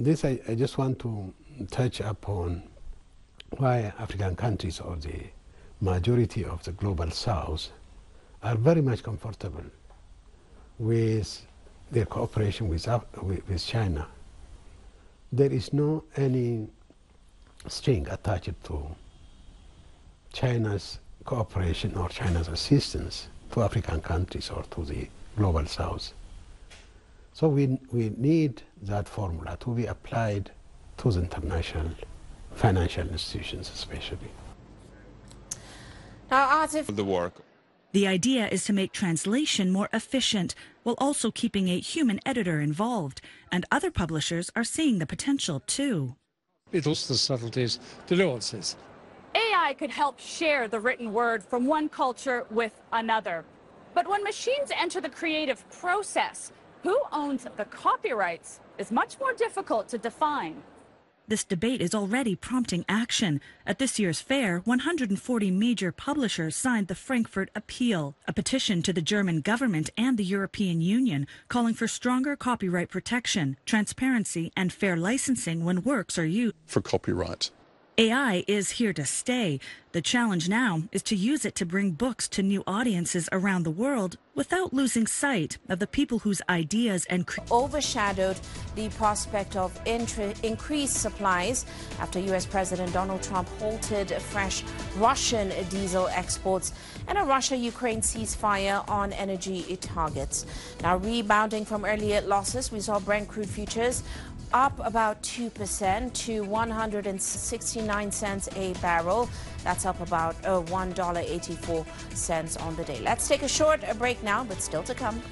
this I just want to touch upon why African countries or the majority of the global south are very much comfortable with their cooperation with China. There is no any string attached to China's cooperation or China's assistance to African countries or to the global south. So we need that formula to be applied to the international financial institutions especially. Now, Atif, the work. The idea is to make translation more efficient while also keeping a human editor involved, and other publishers are seeing the potential too. It's also the subtleties, the nuances. AI could help share the written word from one culture with another. But when machines enter the creative process, who owns the copyrights is much more difficult to define. This debate is already prompting action. At this year's fair, 140 major publishers signed the Frankfurt Appeal, a petition to the German government and the European Union calling for stronger copyright protection, transparency, and fair licensing when works are used For copyright. AI is here to stay. The challenge now is to use it to bring books to new audiences around the world without losing sight of the people whose ideas and overshadowed the prospect of increased supplies after U.S. President Donald Trump halted fresh Russian diesel exports and a Russia-Ukraine ceasefire on energy targets. Now, rebounding from earlier losses, we saw Brent crude futures up about 2% to 169 cents a barrel. That's up about $1.84 on the day. Let's take a short break now, but still to come.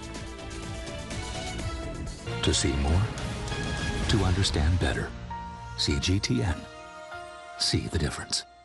To see more, to understand better, see GTN, see the difference.